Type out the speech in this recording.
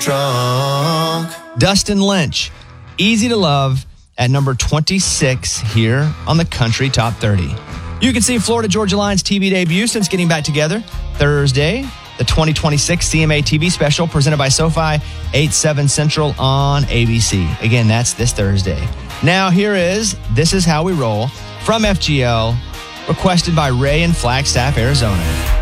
drunk. Dustin Lynch, Easy to Love, at number 26 here on the Country Top 30. You can see Florida Georgia Line's TV debut since getting back together Thursday, the 2026 CMA TV special presented by SoFi, 8/7 Central on ABC. Again, that's this Thursday. Now here is This Is How We Roll from FGL, requested by Ray in Flagstaff, Arizona.